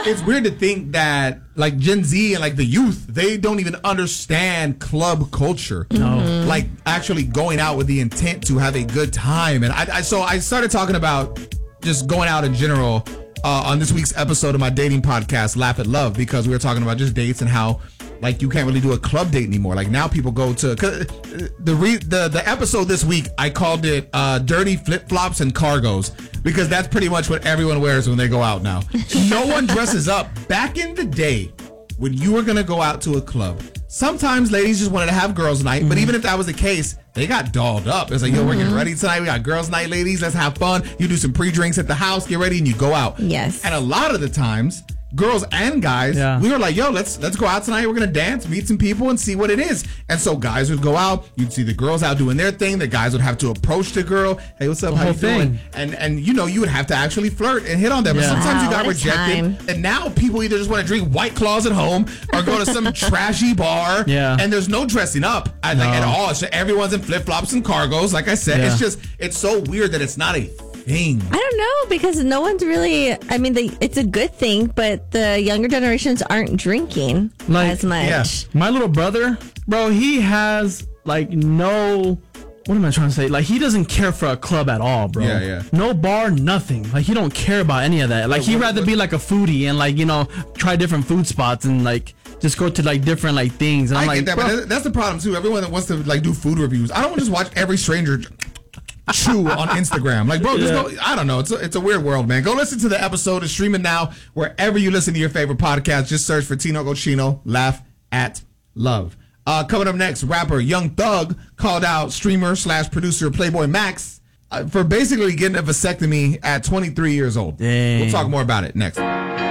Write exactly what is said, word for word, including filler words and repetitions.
it's weird to think that like Gen Z and like the youth, they don't even understand club culture. No. Mm-hmm. Like actually going out with the intent to have a good time. And I, I so I started talking about just going out in general uh, on this week's episode of my dating podcast, Laugh at Love, because we were talking about just dates and how like you can't really do a club date anymore. Like now people go to cause the re, the the episode this week I called it uh, dirty flip flops and cargos because that's pretty much what everyone wears when they go out now. No one dresses up. Back in the day when you were gonna go out to a club, sometimes ladies just wanted to have girls' night, but even if that was the case, they got dolled up. It's like, yo, we're getting ready tonight. We got girls' night, ladies. Let's have fun. You do some pre-drinks at the house, get ready, and you go out. Yes. And a lot of the times, girls and guys, Yeah. we were like, yo, let's let's go out tonight. We're going to dance, meet some people, and see what it is. And so guys would go out. You'd see the girls out doing their thing. The guys would have to approach the girl. Hey, what's up? The How you whole doing? thing. And, and, you know, you would have to actually flirt and hit on them. Yeah. And sometimes you Wow, got what a rejected. time. And now people either just want to drink White Claws at home or go to some trashy bar. Yeah. And there's no dressing up at, like, No. at all. It's just, everyone's in flip-flops and cargos. Like I said, Yeah. it's just, it's so weird that it's not a thing. I don't know because no one's really. I mean, they, it's a good thing, but the younger generations aren't drinking Like, as much. yeah. My little brother, bro, he has like no. What am I trying to say? Like he doesn't care for a club at all, bro. Yeah, yeah. No bar, nothing. Like he don't care about any of that. Like he'd what- rather what- be like a foodie and like you know try different food spots and like just go to like different like things. And I'm I like, get that, bro, but that's- that's the problem too. Everyone that wants to like do food reviews, I don't want to just watch every stranger chew on Instagram. Like, bro, just Yeah. go. I don't know. It's a, it's a weird world, man. Go listen to the episode. It's streaming now wherever you listen to your favorite podcast. Just search for Tino Cochino. Laugh at Love. Uh, coming up next, rapper Young Thug called out streamer slash producer Playboy Max uh, for basically getting a vasectomy at twenty-three years old. Dang. We'll talk more about it next.